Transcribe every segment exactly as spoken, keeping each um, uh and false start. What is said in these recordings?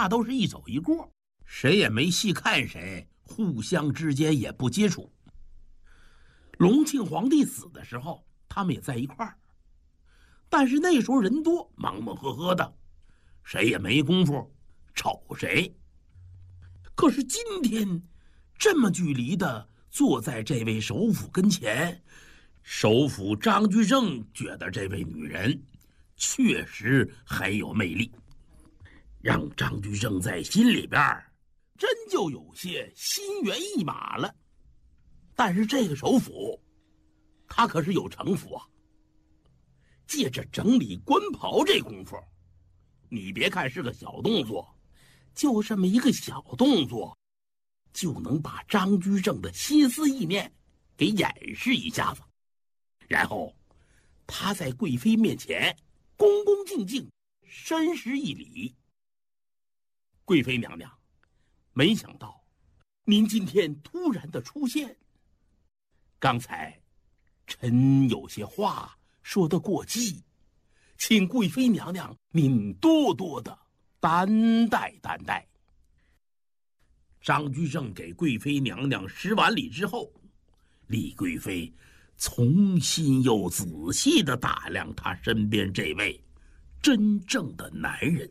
话都是一走一过，谁也没细看谁，互相之间也不接触。隆庆皇帝死的时候，他们也在一块儿，但是那时候人多，忙忙呵呵的，谁也没工夫瞅谁。可是今天这么距离的坐在这位首辅跟前，首辅张居正觉得这位女人确实很有魅力，让张居正在心里边真就有些心猿意马了。但是这个首辅他可是有城府啊，借着整理官袍这功夫，你别看是个小动作，就这么一个小动作就能把张居正的心思意念给掩饰一下子。然后他在贵妃面前恭恭敬敬深施一礼。贵妃娘娘，没想到您今天突然的出现，刚才臣有些话说得过激，请贵妃娘娘您多多的担待担待。张居正给贵妃娘娘施完礼之后，李贵妃重新又仔细地打量她身边这位真正的男人。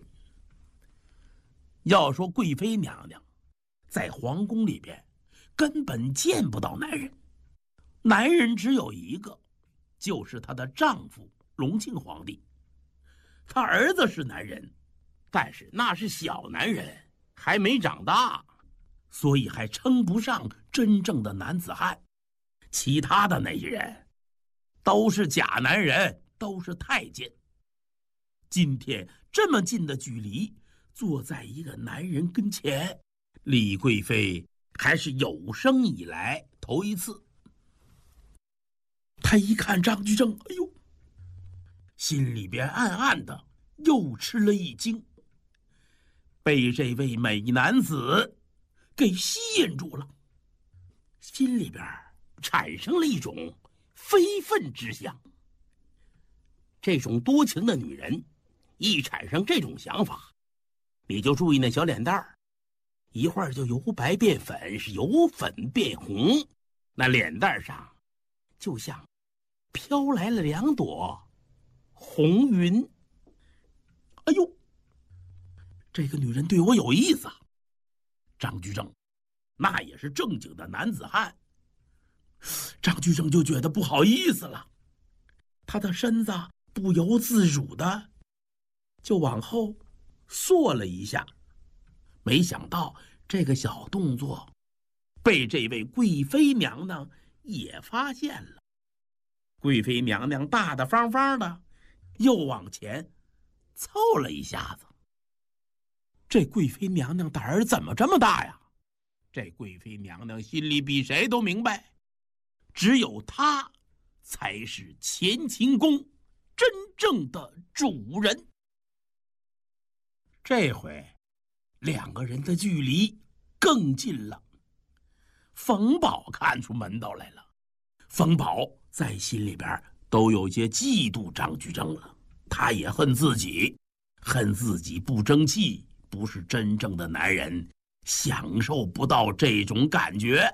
要说贵妃娘娘在皇宫里边根本见不到男人，男人只有一个，就是她的丈夫隆庆皇帝。她儿子是男人，但是那是小男人，还没长大，所以还称不上真正的男子汉。其他的那些人都是假男人，都是太监。今天这么近的距离，坐在一个男人跟前，李贵妃还是有生以来头一次。她一看张居正，哎呦，心里边暗暗的又吃了一惊，被这位美男子给吸引住了，心里边产生了一种非分之想。这种多情的女人一产生这种想法，你就注意那小脸蛋儿，一会儿就由白变粉，是由粉变红，那脸蛋上就像飘来了两朵红云。哎呦，这个女人对我有意思啊！张居正那也是正经的男子汉，张居正就觉得不好意思了，他的身子不由自主的就往后缩了一下。没想到这个小动作被这位贵妃娘娘也发现了，贵妃娘娘大大方方的又往前凑了一下子。这贵妃娘娘胆儿怎么这么大呀？这贵妃娘娘心里比谁都明白，只有她才是乾清宫真正的主人。这回两个人的距离更近了。冯宝看出门道来了，冯宝在心里边都有些嫉妒张居正了，他也恨自己，恨自己不争气，不是真正的男人，享受不到这种感觉。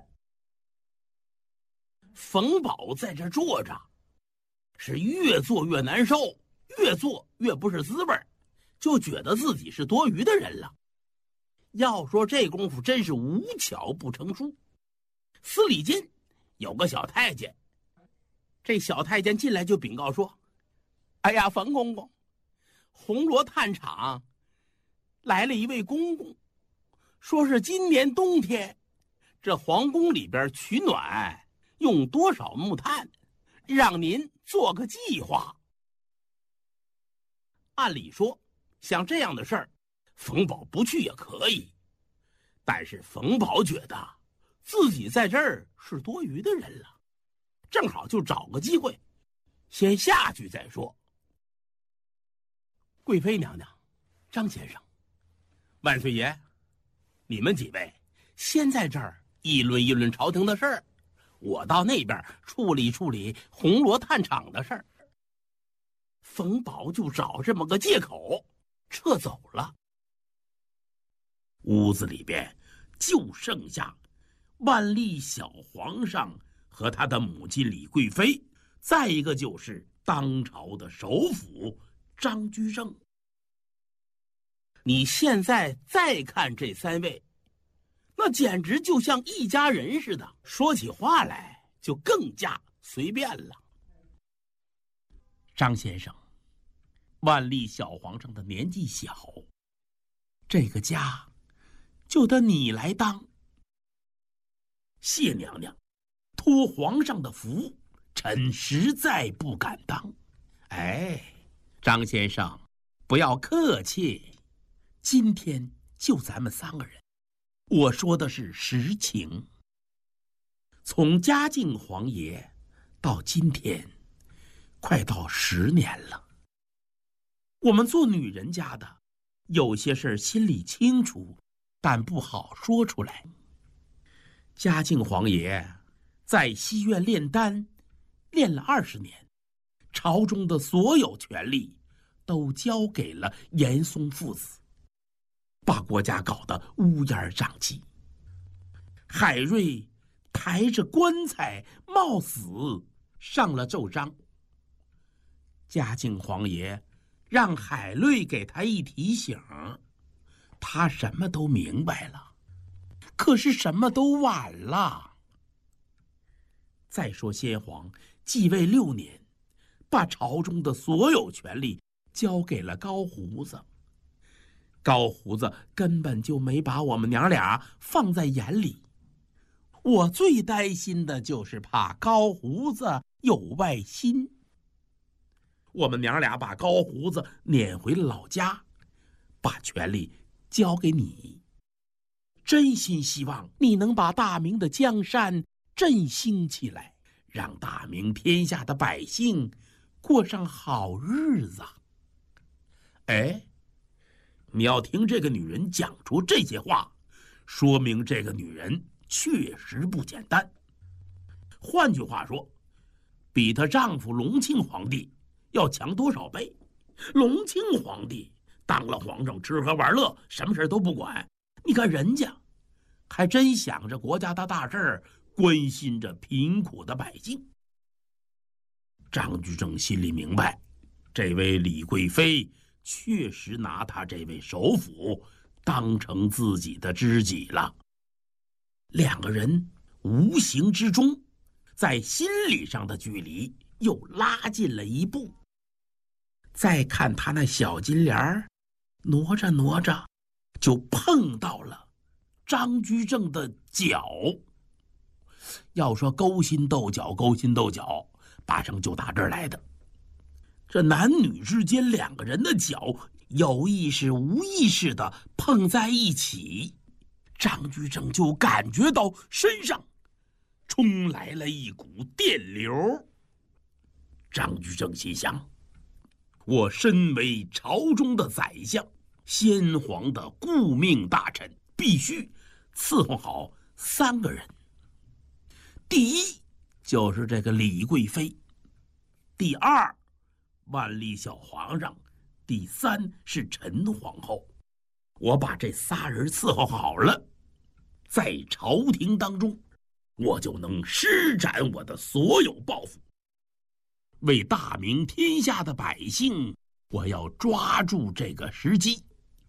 冯宝在这坐着，是越坐越难受，越坐越不是滋味，就觉得自己是多余的人了。要说这功夫真是无巧不成书。司礼监有个小太监，这小太监进来就禀告说：哎呀，冯公公，红螺炭厂来了一位公公，说是今年冬天这皇宫里边取暖用多少木炭，让您做个计划。按理说像这样的事儿，冯宝不去也可以，但是冯宝觉得自己在这儿是多余的人了，正好就找个机会先下去再说。贵妃娘娘，张先生，万岁爷，你们几位先在这儿议论议论朝廷的事儿，我到那边处理处理红螺炭厂的事儿。冯宝就找这么个借口撤走了。 屋子里边就剩下万历小皇上和他的母亲李贵妃，再一个就是当朝的首辅张居正。你现在再看这三位，那简直就像一家人似的，说起话来就更加随便了。张先生，万历小皇上的年纪小，这个家就得你来当。谢娘娘，托皇上的福，臣实在不敢当。哎，张先生，不要客气，今天就咱们三个人，我说的是实情。从嘉靖皇爷到今天，快到十年了。我们做女人家的，有些事心里清楚，但不好说出来。嘉靖皇爷在西苑炼丹，炼了二十年，朝中的所有权力都交给了严嵩父子，把国家搞得乌烟瘴气。海瑞抬着棺材冒死上了奏章，嘉靖皇爷让海瑞给他一提醒，他什么都明白了。可是什么都晚了。再说先皇继位六年，把朝中的所有权力交给了高胡子。高胡子根本就没把我们娘俩放在眼里。我最担心的就是怕高胡子有外心。我们娘俩把高胡子撵回了老家，把权力交给你。真心希望你能把大明的江山振兴起来，让大明天下的百姓过上好日子。哎，你要听这个女人讲出这些话，说明这个女人确实不简单。换句话说，比她丈夫隆庆皇帝要强多少倍？隆庆皇帝当了皇上，吃喝玩乐，什么事都不管。你看人家还真想着国家的大事儿，关心着贫苦的百姓。张居正心里明白，这位李贵妃确实拿他这位首辅当成自己的知己了。两个人无形之中在心理上的距离又拉近了一步。再看他那小金莲儿，挪着挪着就碰到了张居正的脚。要说勾心斗角，勾心斗角，八成就打这儿来的。这男女之间两个人的脚有意识无意识的碰在一起，张居正就感觉到身上冲来了一股电流。张居正心想，我身为朝中的宰相，先皇的顾命大臣，必须伺候好三个人。第一就是这个李贵妃，第二万历小皇上，第三是陈皇后。我把这仨人伺候好了，在朝廷当中我就能施展我的所有抱负，为大明天下的百姓，我要抓住这个时机。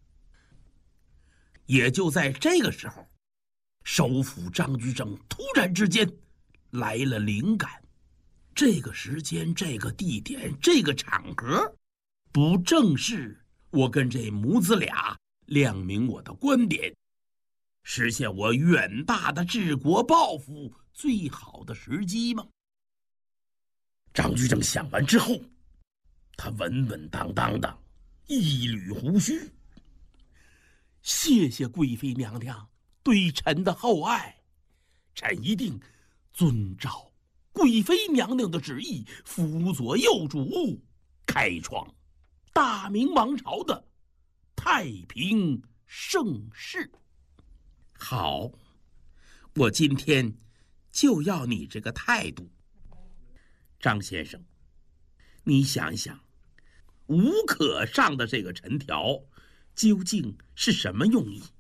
也就在这个时候，首辅张居正突然之间来了灵感。这个时间，这个地点，这个场合，不正是我跟这母子俩亮明我的观点，实现我远大的治国抱负最好的时机吗？张居正想完之后，他稳稳当当的一捋胡须，谢谢贵妃娘娘对臣的厚爱，臣一定遵照贵妃娘娘的旨意，辅佐幼主，开创大明王朝的太平盛世。好，我今天就要你这个态度。张先生，你想想，无可上的这个陈条究竟是什么用意？